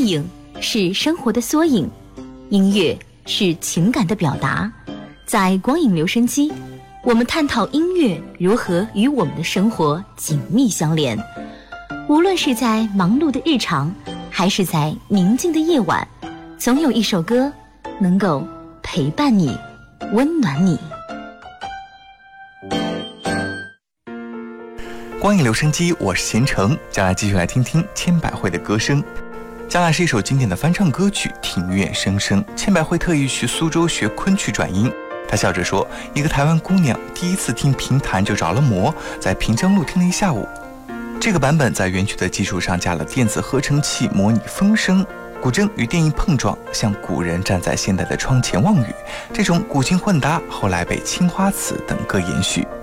影是生活的缩影，音乐是情感的表达。在光影留声机，我们探讨音乐如何与我们的生活紧密相连。无论是在忙碌的日常，还是在宁静的夜晚，总有一首歌能够陪伴你，温暖你。 光影留声机，我是贤成，将来继续来听听千百惠的歌声。将来是一首经典的翻唱歌曲《庭院声声》，千百惠特意去苏州学昆曲转音。她笑着说，一个台湾姑娘第一次听评弹就着了魔，在平江路听了一下午。这个版本在原曲的基础上加了电子合成器模拟风声，古筝与电音碰撞，像古人站在现代的窗前望雨。这种古今混搭后来被青花瓷等歌延续。